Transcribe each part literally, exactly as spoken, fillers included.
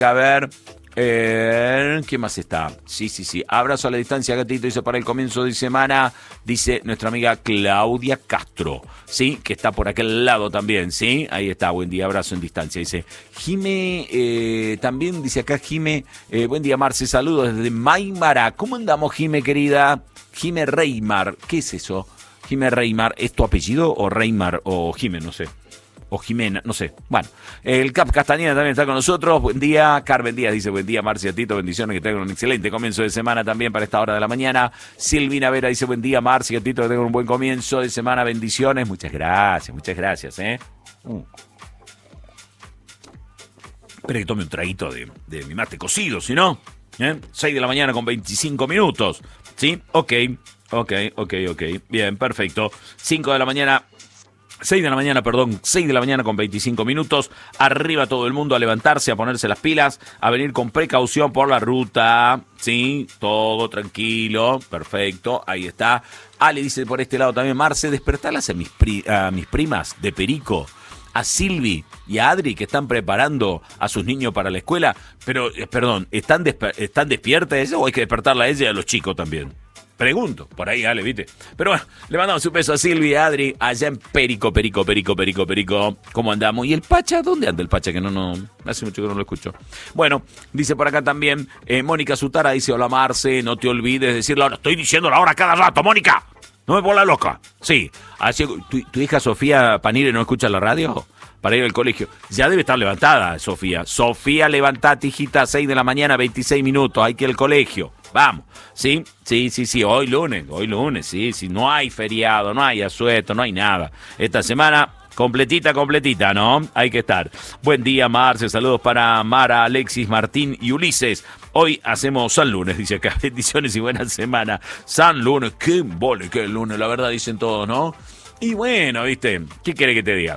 A ver, eh, ¿qué más está? Sí, sí, sí. Abrazo a la distancia, gatito, dice para el comienzo de semana, dice nuestra amiga Claudia Castro, ¿sí? Que está por aquel lado también, ¿sí? Ahí está, buen día, abrazo en distancia, dice. Jime, eh, también dice acá Jime, eh, buen día, Marce, saludos desde Maimara. ¿Cómo andamos, Jime, querida? Jime Reymar, ¿qué es eso? Jime Reymar, ¿es tu apellido o Reymar o Jime? No sé. O Jimena, no sé. Bueno, el Cap Castañeda también está con nosotros. Buen día. Carmen Díaz dice, buen día, Marcia, Tito, bendiciones, que tengan un excelente comienzo de semana también para esta hora de la mañana. Silvina Vera dice, buen día, Marcia, Tito, que tengan un buen comienzo de semana, bendiciones. Muchas gracias, muchas gracias, ¿eh? Mm. Espera que tome un traguito de, de mi mate cocido, si no, ¿eh? seis de la mañana con veinticinco minutos, ¿sí? Ok, ok, ok, ok. Bien, perfecto. cinco de la mañana... seis de la mañana, perdón, seis de la mañana con veinticinco minutos, arriba todo el mundo a levantarse, a ponerse las pilas, a venir con precaución por la ruta, sí, todo tranquilo, perfecto, ahí está. Ale dice por este lado también, Marce, despertalas a mis, pri- a mis primas de Perico, a Silvi y a Adri que están preparando a sus niños para la escuela, pero, eh, perdón, ¿están, despe- ¿están despiertas ellas o hay que despertarla a ella y a los chicos también? Pregunto, por ahí, Ale, ¿viste? Pero bueno, le mandamos un beso a Silvia y a Adri, allá en Perico, Perico, Perico, Perico, Perico. ¿Cómo andamos? ¿Y el Pacha? ¿Dónde anda el Pacha? Que no, no, hace mucho que no lo escucho. Bueno, dice por acá también, eh, Mónica Sutara dice, hola Marce, no te olvides de decir la hora. Estoy diciendo la hora cada rato, Mónica. No me pongas loca. Sí, así, ¿tu, tu hija Sofía Panire no escucha la radio? Para ir al colegio. Ya debe estar levantada, Sofía. Sofía, levantate, hijita, seis de la mañana, veintiséis minutos. Hay que ir al colegio. Vamos. Sí, sí, sí, sí. Hoy lunes, hoy lunes, sí, sí. No hay feriado, no hay asueto, no hay nada. Esta semana, completita, completita, ¿no? Hay que estar. Buen día, Marce. Saludos para Mara, Alexis, Martín y Ulises. Hoy hacemos San Lunes, dice acá. Bendiciones y buena semana. San Lunes, qué vole, qué lunes, la verdad dicen todos, ¿no? Y bueno, ¿viste? ¿Qué quiere que te diga?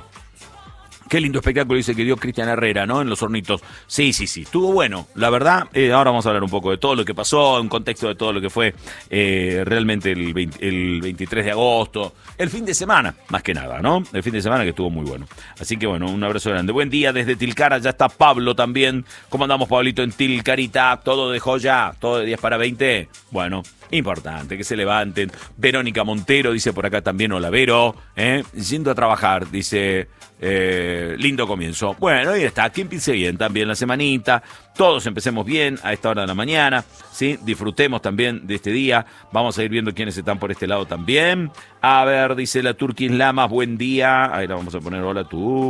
Qué lindo espectáculo dice que dio Cristian Herrera, ¿no? En Los Hornitos. Sí, sí, sí. Estuvo bueno. La verdad, eh, ahora vamos a hablar un poco de todo lo que pasó, en contexto de todo lo que fue eh, realmente el, veinte, el veintitrés de agosto. El fin de semana, más que nada, ¿no? El fin de semana que estuvo muy bueno. Así que bueno, un abrazo grande. Buen día desde Tilcara. Ya está Pablo también. ¿Cómo andamos, Pablito, en Tilcarita? ¿Todo de joya? ¿Todo de diez para veinte? Bueno, importante, que se levanten. Verónica Montero dice por acá también, hola Vero, ¿eh? Yendo a trabajar, dice... Eh, lindo comienzo. Bueno, ahí está, que empiece bien también la semanita, todos empecemos bien a esta hora de la mañana, ¿sí? Disfrutemos también de este día, vamos a ir viendo quiénes están por este lado también. A ver, dice la Turquis Lamas, buen día, ahí la vamos a poner, hola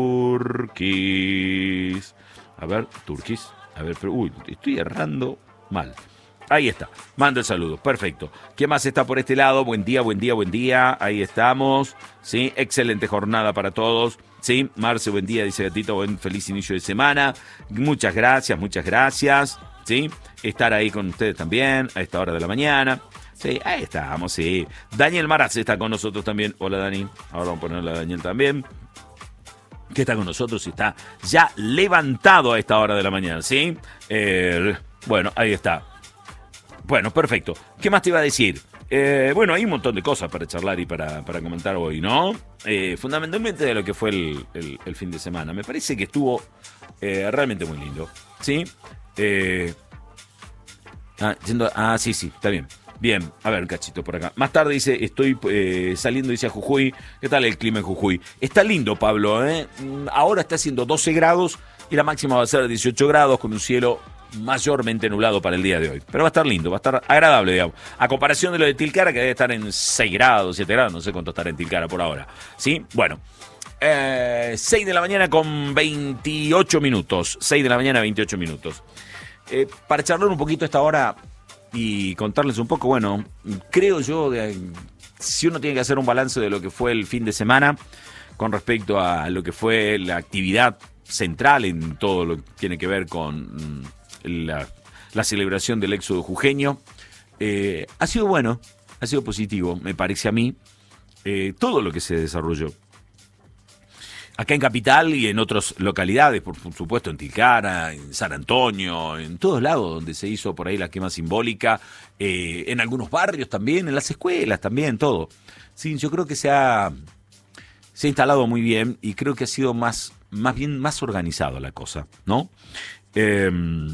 Turquis, a ver, Turquis, a ver, pero, uy, estoy errando mal. Ahí está, manda el saludo, perfecto. ¿Quién más está por este lado? Buen día, buen día, buen día. Ahí estamos, sí, excelente jornada para todos. Sí, Marce, buen día, dice Gatito, buen feliz inicio de semana. Muchas gracias, muchas gracias. Sí, estar ahí con ustedes también a esta hora de la mañana. Sí, ahí estamos, sí. Daniel Maraz está con nosotros también. Hola, Dani. Ahora vamos a ponerle a Daniel también, que está con nosotros y está ya levantado a esta hora de la mañana, ¿sí? Eh, bueno, ahí está. Bueno, perfecto. ¿Qué más te iba a decir? Eh, bueno, hay un montón de cosas para charlar y para, para comentar hoy, ¿no? Eh, fundamentalmente de lo que fue el, el, el fin de semana. Me parece que estuvo eh, realmente muy lindo, ¿sí? Eh, ah, yendo, ah, sí, sí, está bien. Bien, a ver, cachito por acá. Más tarde dice, estoy eh, saliendo, dice a Jujuy. ¿Qué tal el clima en Jujuy? Está lindo, Pablo, ¿eh? Ahora está haciendo doce grados y la máxima va a ser dieciocho grados con un cielo mayormente nublado para el día de hoy. Pero va a estar lindo, va a estar agradable, digamos. A comparación de lo de Tilcara, que debe estar en seis grados, siete grados, no sé cuánto estará en Tilcara por ahora. ¿Sí? Bueno, eh, seis de la mañana con veintiocho minutos. seis de la mañana, veintiocho minutos. Eh, para charlar un poquito a esta hora y contarles un poco, bueno, creo yo, de, si uno tiene que hacer un balance de lo que fue el fin de semana con respecto a lo que fue la actividad central en todo lo que tiene que ver con la, la celebración del éxodo jujeño, eh, ha sido bueno, ha sido positivo, me parece a mí, eh, todo lo que se desarrolló. Acá en Capital y en otras localidades, por supuesto en Tilcara, en San Antonio, en todos lados donde se hizo por ahí la quema simbólica, eh, en algunos barrios también, en las escuelas también, todo. Sí, yo creo que se ha, se ha instalado muy bien y creo que ha sido más, más bien más organizado la cosa, ¿no? Eh,